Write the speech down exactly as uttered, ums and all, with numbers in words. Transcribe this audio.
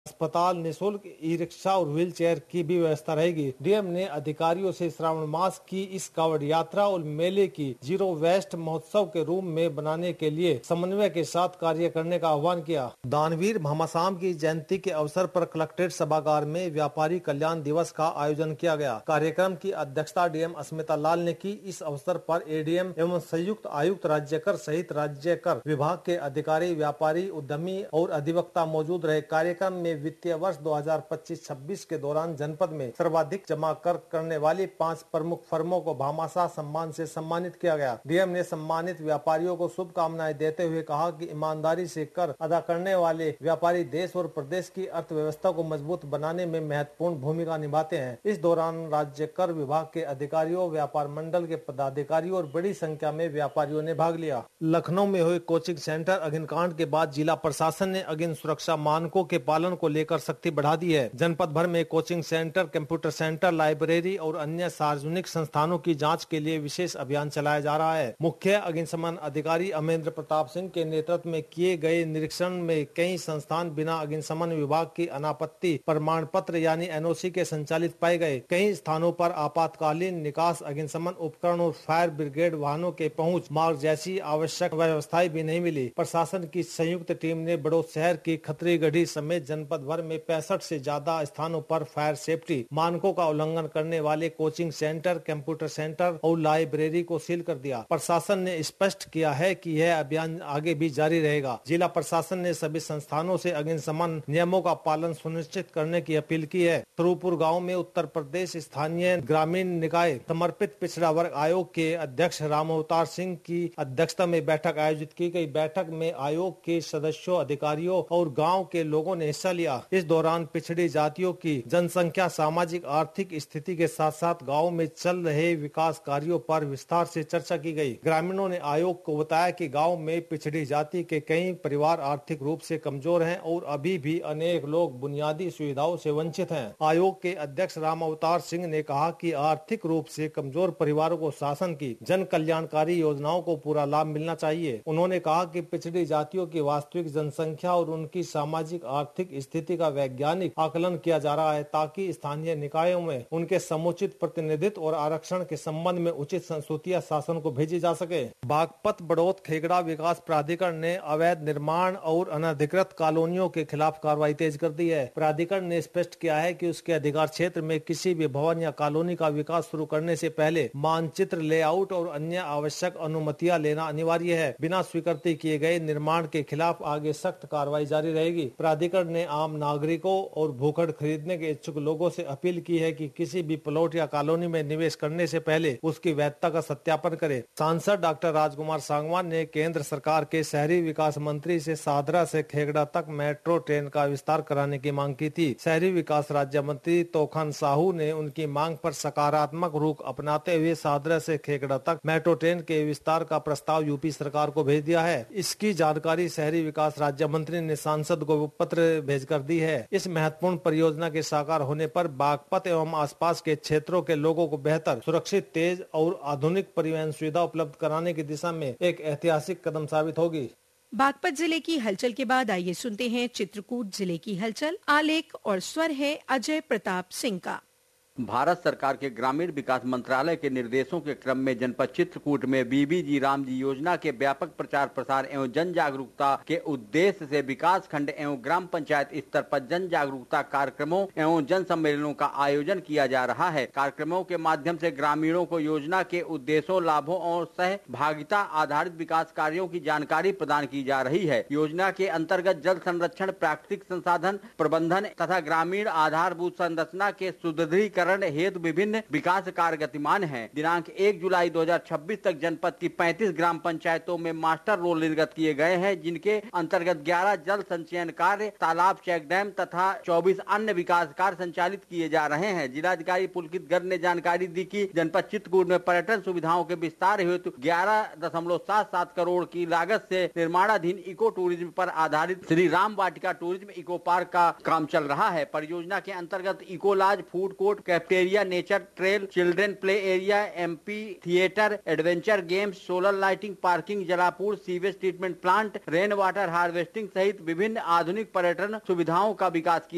अस्पताल निःशुल्क e rickshaw और व्हील चेयर की भी व्यवस्था रहेगी। डीएम ने अधिकारियों से श्रावण मास की इस कावड़ यात्रा और मेले की जीरो वेस्ट महोत्सव के रूप में बनाने के लिए समन्वय के साथ कार्य करने का आह्वान किया। दानवीर भामाशाह की जयंती के अवसर पर कलेक्ट्रेट सभागार में व्यापारी कल्याण दिवस का आयोजन किया गया। कार्यक्रम की अध्यक्षता डीएम अस्मिता लाल ने की। इस अवसर पर एडीएम एवं संयुक्त आयुक्त राज्य कर सहित राज्य कर विभाग के अधिकारी, व्यापारी, उद्यमी और अधिवक्ता मौजूद रहे। कार्यक्रम में वित्तीय वर्ष दो हज़ार पच्चीस छब्बीस के दौरान जनपद में सर्वाधिक जमा कर करने वाली पांच प्रमुख फर्मों को भामाशाह सम्मान से सम्मानित किया गया। डीएम ने सम्मानित व्यापारियों को शुभकामनाएं देते हुए कहा कि ईमानदारी से कर अदा करने वाले व्यापारी देश और प्रदेश की अर्थव्यवस्था को मजबूत बनाने में महत्वपूर्ण भूमिका निभाते हैं। इस दौरान राज्य कर विभाग के अधिकारियों, व्यापार मंडल के पदाधिकारियों और बड़ी संख्या में व्यापारियों ने भाग लिया। लखनऊ में हुए कोचिंग सेंटर अग्निकांड के बाद जिला प्रशासन ने अग्नि सुरक्षा मानकों के पालन को लेकर सख्ती बढ़ा दी है। जनपद भर में coaching centre, computer centre, library और अन्य सार्वजनिक संस्थानों की जांच के लिए विशेष अभियान चलाया जा रहा है। मुख्य अग्निशमन अधिकारी अमरेंद्र प्रताप सिंह के नेतृत्व में किए गए निरीक्षण में कई संस्थान बिना अग्निशमन विभाग की अनापत्ति प्रमाण पत्र यानी एनओसी के संचालित पाए गए। कई स्थानों पर आपातकालीन निकास अग्निशमन उपकरण और फायर ब्रिगेड वाहनों के पहुंच मार्ग जैसी आवश्यक व्यवस्थाएं भी नहीं मिली। प्रशासन की संयुक्त टीम ने बड़ौद शहर की खतरीगढ़ी समेत जनपद भर में पैंसठ से ज्यादा स्थानों पर फायर सेफ्टी मानकों का उल्लंघन करने वाले कोचिंग सेंटर, कंप्यूटर सेंटर और लाइब्रेरी को सील कर दिया। प्रशासन ने स्पष्ट किया है कि यह अभियान आगे भी जारी रहेगा। जिला प्रशासन ने सभी संस्थानों से अग्निशमन नियमों का पालन सुनिश्चित करने की अपील की है। स्वरूपुर गांव में उत्तर प्रदेश स्थानीय ग्रामीण निकाय समर्पित पिछड़ा वर्ग आयोग के अध्यक्ष राम अवतार सिंह की अध्यक्षता में बैठक आयोजित की गई। बैठक में आयोग के सदस्यों, अधिकारियों और गाँव के लोगों ने हिस्सा लिया। इस दौरान पिछड़ी जातियों की जनसंख्या, सामाजिक आर्थिक स्थिति के साथ साथ गाँव में चल रहे विकास कार्यों पर विस्तार से चर्चा की गई। ग्रामीणों ने आयोग को बताया कि गाँव में पिछड़ी जाति के कई परिवार आर्थिक रूप से कमजोर हैं और अभी भी अनेक लोग बुनियादी सुविधाओं से वंचित हैं। आयोग के अध्यक्ष राम अवतार सिंह ने कहा कि आर्थिक रूप से कमजोर परिवारों को शासन की जन कल्याणकारी योजनाओं को पूरा लाभ मिलना चाहिए। उन्होंने कहा कि पिछड़ी जातियों की वास्तविक जनसंख्या और उनकी सामाजिक आर्थिक स्थिति का वैज्ञानिक आकलन किया जा रहा है ताकि स्थानीय निकायों में उनके समुचित प्रतिनिधित्व और आरक्षण के संबंध में उचित संस्तुतियां शासन को भेजी जा सके। बागपत बड़ौद खेगड़ा विकास प्राधिकरण ने अवैध निर्माण और अनधिकृत कॉलोनियों के खिलाफ कार्रवाई तेज कर दी है। प्राधिकरण ने स्पष्ट किया है कि उसके अधिकार क्षेत्र में किसी भी भवन या कॉलोनी का विकास शुरू करने से पहले मानचित्र, लेआउट और अन्य आवश्यक अनुमतियां लेना अनिवार्य है। बिना स्वीकृति किए गए निर्माण के खिलाफ आगे सख्त कार्रवाई जारी रहेगी। प्राधिकरण ने आम नागरिकों और भूखड़ खरीदने के इच्छुक लोगों से अपील की है कि किसी भी प्लॉट या कॉलोनी में निवेश करने से पहले उसकी वैधता का सत्यापन करें। सांसद डॉक्टर राजकुमार सांगवान ने केंद्र सरकार के शहरी विकास मंत्री से सादरा से खेगड़ा तक मेट्रो ट्रेन का विस्तार कराने की मांग की थी। शहरी विकास राज्य मंत्री तोखन साहू ने उनकी मांग पर सकारात्मक रुख अपनाते हुए सादरा से खेगड़ा तक मेट्रो ट्रेन के विस्तार का प्रस्ताव यूपी सरकार को भेज दिया है। इसकी जानकारी शहरी विकास राज्य मंत्री ने सांसद को पत्र भेज कर दी है। इस महत्वपूर्ण परियोजना के साकार होने पर बागपत एवं आसपास के क्षेत्रों के लोगों को बेहतर, सुरक्षित, तेज और आधुनिक परिवहन सुविधा उपलब्ध कराने की दिशा में एक ऐतिहासिक कदम साबित होगी। बागपत जिले की हलचल के बाद आइए सुनते हैं चित्रकूट जिले की हलचल। आलेख और स्वर है अजय प्रताप सिंह का। भारत सरकार के ग्रामीण विकास मंत्रालय के निर्देशों के क्रम में जनपद चित्रकूट में बीबी जी राम जी योजना के व्यापक प्रचार प्रसार एवं जन जागरूकता के उद्देश्य से विकास खंड एवं ग्राम पंचायत स्तर पर जन जागरूकता कार्यक्रमों एवं जन सम्मेलनों का आयोजन किया जा रहा है। कार्यक्रमों के माध्यम से ग्रामीणों को योजना के उद्देश्यों, लाभों और सहभागिता आधारित विकास कार्यों की जानकारी प्रदान की जा रही है। योजना के अंतर्गत जल संरक्षण, प्राकृतिक संसाधन प्रबंधन तथा ग्रामीण आधारभूत संरचना के सुदृढ़ीकरण हेतु विभिन्न विकास कार्य गतिमान हैं। दिनांक एक जुलाई दो हज़ार छब्बीस तक जनपद की पैंतीस ग्राम पंचायतों में मास्टर रोल निर्गत किए गए हैं, जिनके अंतर्गत ग्यारह जल संचयन कार्य, तालाब, चेक डैम तथा चौबीस अन्य विकास कार्य संचालित किए जा रहे हैं। जिलाधिकारी पुलकित गर्ग ने जानकारी दी कि जनपद चित्रकूट में पर्यटन सुविधाओं के विस्तार हेतु ग्यारह दशमलव सात सात करोड़ की लागत से निर्माणाधीन इको टूरिज्म पर आधारित श्री राम वाटिका टूरिज्म इको पार्क का काम चल रहा है। परियोजना के अंतर्गत eco laws, food court, cafeteria, nature trail, children play area, MP theatre, adventure games, solar lighting, parking, जलापूर, sewage treatment plant, rain water harvesting सहित विभिन्न आधुनिक पर्यटन सुविधाओं का विकास किया